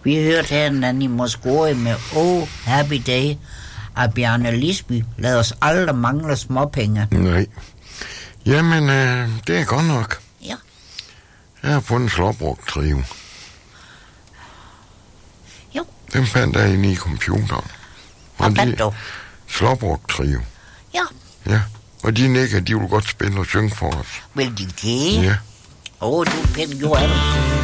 Vi hørte her i Moskva med Oh Happy Day af Bjarne Lisby. Lad os aldrig mangle småpenge. Nej. Jamen, det er godt nok. Ja. Jeg har fundet en slåbrugt trio. Jo. Den fandt jeg inde i computeren. Hvad fandt du? Slåbrugt trio. Ja. Ja. Og de nikker, de vil godt spille og synge for os. Vil de det? Ja. Du er pænt, jo er du.